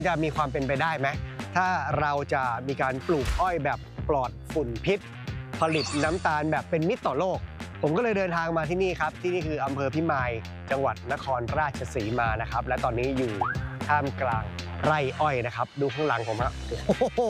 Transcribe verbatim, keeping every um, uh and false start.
จะมีความเป็นไปได้ไหมถ้าเราจะมีการปลูกอ้อยแบบปลอดฝุ่นพิษ ผลิตน้ำตาลแบบเป็นมิตรต่อโลกผมก็เลยเดินทางมาที่นี่ครับที่นี่คืออำเภอพิมายจังหวัดนครราชสีมานะครับและตอนนี้อยู่ท่ามกลางไร่อ้อยนะครับดูข้างหลังผมฮะโอ้โห